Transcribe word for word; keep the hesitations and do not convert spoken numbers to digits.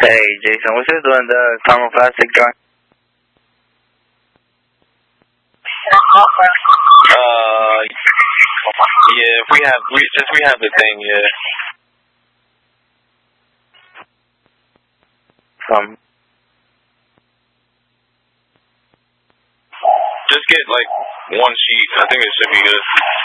Hey, Jason, what's this doing the thermoplastic joint? Uh, yeah, if we have, we, since we have the thing, yeah. Um, Just get, like, one sheet. I think it should be good.